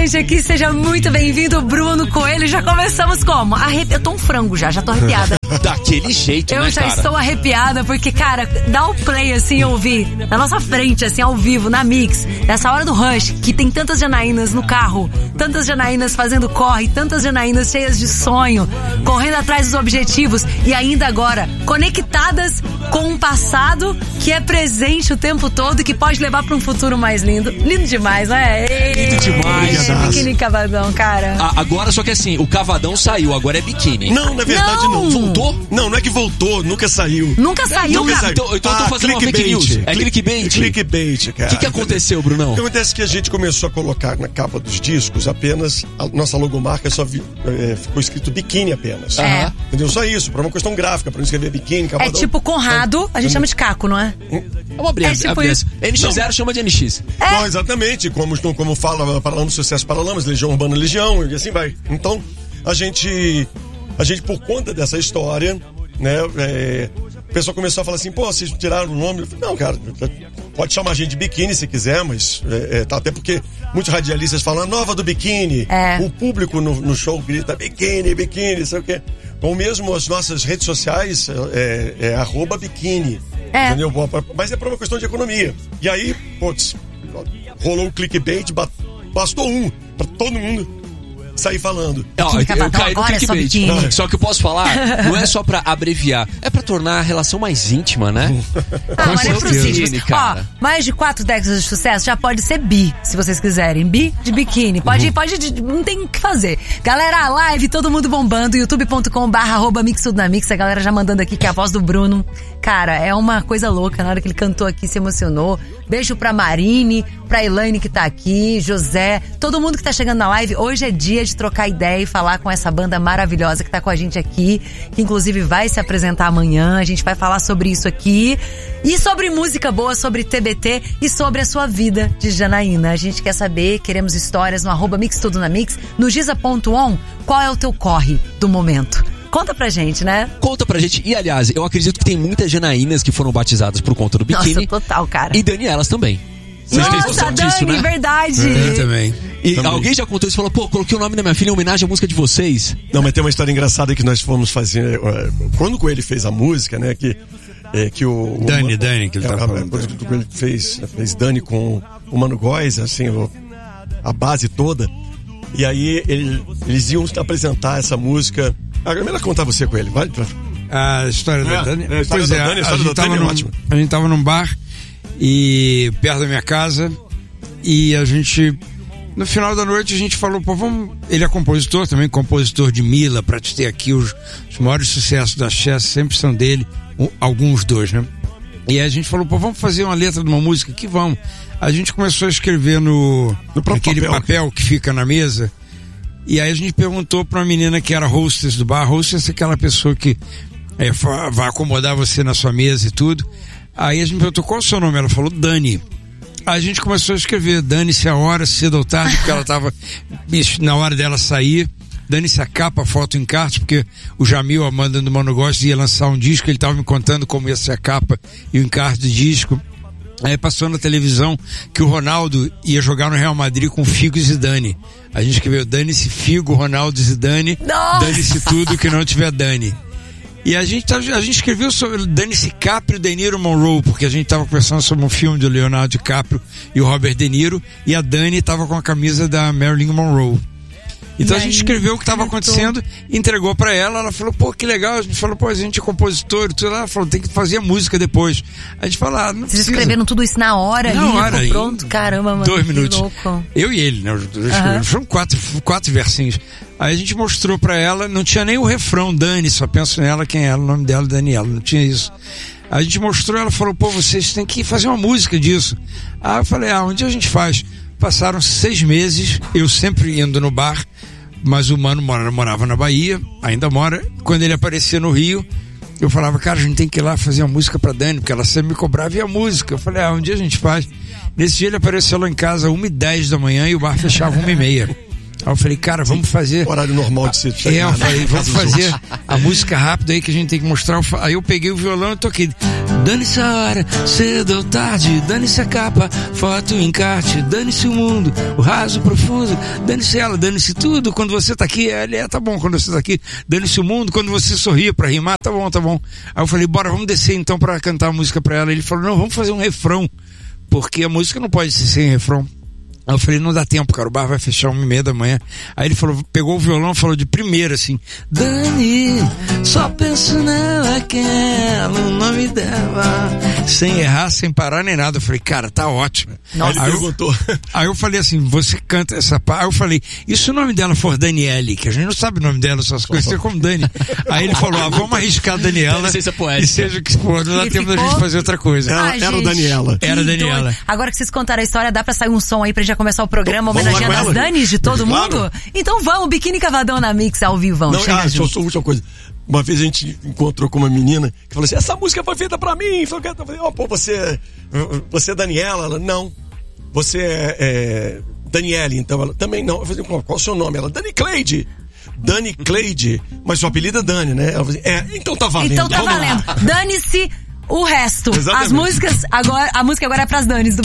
gente aqui, seja muito bem-vindo, Bruno Coelho. Já começamos como? Eu tô um frango já tô arrepiada. Daquele jeito, eu né, já cara? estou arrepiada, porque, cara, dá o play assim, eu ouvi na nossa frente, assim, ao vivo, na Mix, nessa hora do Rush, que tem tantas Janaínas no carro, tantas Janaínas fazendo corre, tantas Janaínas cheias de sonho, correndo atrás dos objetivos e ainda agora conectadas com um passado que é presente o tempo todo e que pode levar para um futuro mais lindo. Lindo demais, não é? Lindo demais. Biquíni Cavadão, cara. Agora, só que assim, o Cavadão saiu, agora é biquíni. Não, na verdade não. Voltou? Não é que voltou, nunca saiu. Nunca saiu, cara. Então eu tô fazendo uma fake news. É clickbait. Clickbait, cara. O que aconteceu, Brunão? O que acontece é que a gente começou a colocar na capa dos discos apenas, a nossa logomarca só ficou escrito biquíni apenas. Entendeu? Só isso, pra uma questão gráfica, pra não escrever biquíni, Cavadão. É tipo Conrado, a gente chama de Caco, não é? É uma briga. É tipo isso. NX0 chama de NX. Não, exatamente, como fala Paralamas, Sucesso Paralamas, Legião Urbana, Legião, e assim vai. Então, a gente por conta dessa história, né, o pessoal começou a falar assim, pô, vocês tiraram o nome? Eu falei, não, cara, pode chamar a gente de biquíni se quiser, mas tá, até porque muitos radialistas falam, a nova do biquíni. O público no show grita biquíni, sei o quê. Ou mesmo as nossas redes sociais @biquíni. Entendeu? Mas é por uma questão de economia. E aí, putz, rolou um clickbait, bastou pra todo mundo sair falando. Eu caí no clickbait. Só que eu posso falar, não é só pra abreviar, é pra tornar a relação mais íntima, né? Agora é possível. Ó, mais de 4 décadas de sucesso já pode ser bi, se vocês quiserem. Bi de biquíni. Pode, não tem o que fazer. Galera, a live, todo mundo bombando, youtube.com/mixtudonamix. A galera já mandando aqui que é a voz do Bruno. Cara, é uma coisa louca. Na hora que ele cantou aqui, se emocionou. Beijo pra Marine, pra Elaine que tá aqui, José, todo mundo que tá chegando na live. Hoje é dia de trocar ideia e falar com essa banda maravilhosa que tá com a gente aqui, que inclusive vai se apresentar amanhã. A gente vai falar sobre isso aqui e sobre música boa, sobre TBT e sobre a sua vida de Janaína. A gente quer saber, queremos histórias no @mixtudonamix, no giza.on. Qual é o teu corre do momento? Conta pra gente, né? Conta pra gente. E, aliás, eu acredito que tem muitas Janaínas que foram batizadas por conta do biquíni. Nossa, total, cara. E Danielas também. Nossa, Dani, disso, né? Verdade. Eu também. E alguém já contou isso e falou, pô, coloquei o nome da minha filha em homenagem à música de vocês. Não, mas tem uma história engraçada que nós fomos fazer. Quando o Coelho fez a música, né? Que o Dani, que ele tá falando. Quando o Coelho fez Dani com o Mano Góes, assim, a base toda. E aí eles iam apresentar essa música. Agora, melhor contar você com ele, vai? A história da Dani? Pois é, a gente tava num bar e perto da minha casa e a gente, no final da noite, a gente falou, pô, vamos... Ele é compositor também, compositor de Mila, Pra Te Ter Aqui, os maiores sucessos da Chess sempre são dele, alguns dois, né? E aí a gente falou, pô, vamos fazer uma letra de uma música aqui, vamos. A gente começou a escrever naquele papel que fica na mesa. E aí a gente perguntou pra uma menina que era hostess do bar. Hostess é aquela pessoa que vai acomodar você na sua mesa e tudo. Aí a gente perguntou qual é o seu nome. Ela falou Dani. Aí a gente começou a escrever Dane-se a hora, cedo ou tarde, porque ela tava na hora dela sair. Dane-se a capa, a foto, o encarte, porque o Jamil, a banda do Mano Góes, ia lançar um disco. Ele tava me contando como ia ser a capa e o encarte do disco. Aí passou na televisão que o Ronaldo ia jogar no Real Madrid com Figo e Zidane. A gente escreveu Dane-se Figo, Ronaldo e Zidane. Dane-se tudo que não tiver Dani. E a gente escreveu sobre Dane-se Caprio e De Niro Monroe, porque a gente estava conversando sobre um filme do Leonardo DiCaprio e o Robert De Niro, e a Dani estava com a camisa da Marilyn Monroe. Então a gente escreveu o que estava acontecendo, entregou pra ela falou, pô, que legal. A gente falou, pô, a gente é compositor e tudo. Ela falou, tem que fazer a música depois. A gente falou, não Vocês escreveram tudo isso na hora? Pronto, caramba, mano. 2 minutos. Louco. Eu e ele, né? Foram 4 versinhos. Aí a gente mostrou pra ela, não tinha nem o refrão, Dani, só penso nela, quem era, o nome dela, Daniela, não tinha isso. Aí a gente mostrou, ela falou, pô, vocês têm que fazer uma música disso. Aí eu falei, onde a gente faz? Passaram 6 meses, eu sempre indo no bar, mas o Mano morava na Bahia, ainda mora. Quando ele aparecia no Rio, eu falava, cara, a gente tem que ir lá fazer uma música pra Dani, porque ela sempre me cobrava e a música. Eu falei, um dia a gente faz. Nesse dia ele apareceu lá em casa 1h10 da manhã e o bar fechava 1h30. Aí eu falei, cara, vamos fazer... Horário normal de se chegar. Eu falei, vamos fazer a música rápida aí que a gente tem que mostrar. Aí eu peguei o violão e toquei Dane-se a hora, cedo ou tarde, dane-se a capa, foto, encarte, dane-se o mundo, o raso, o profundo, dane-se ela, dane-se tudo. Quando você tá aqui, tá bom, quando você tá aqui, dane-se o mundo. Quando você sorria pra rimar, tá bom, tá bom. Aí eu falei, bora, vamos descer então pra cantar a música pra ela. Ele falou, não, vamos fazer um refrão, porque a música não pode ser sem refrão. Aí eu falei, não dá tempo, cara, o bar vai fechar 1h30 da manhã. Aí ele falou, pegou o violão e falou de primeira assim, Dani, só penso naquela, o nome dela, sem errar, sem parar nem nada. Eu falei, cara, tá ótimo. Nossa, aí ele perguntou. Aí eu falei assim, você canta essa parte. Aí eu falei, e se o nome dela for Daniele, que a gente não sabe o nome dela, só se conhecer como Dani. Aí ele falou, vamos arriscar a Daniela, e seja o que for, não dá tempo da gente fazer outra coisa. Era o Daniela. Era Daniela. Agora que vocês contaram a história, dá pra sair um som aí pra gente começar o programa homenageando as Danis de todo mundo? Então vamos, Biquíni Cavadão na Mix ao vivo. Só última coisa. Uma vez a gente encontrou com uma menina que falou assim, essa música foi feita pra mim. Eu falei, pô, você é Daniela? Ela, não. Você é Daniele, então ela, também não. Eu falei, qual é o seu nome? Ela, Dani Cleide. Dani Cleide, mas seu apelido é Dani, né? Ela falou assim, então tá valendo. Então tá valendo. Dane-se o resto. Exatamente. As músicas, agora, a música agora é pras Danis do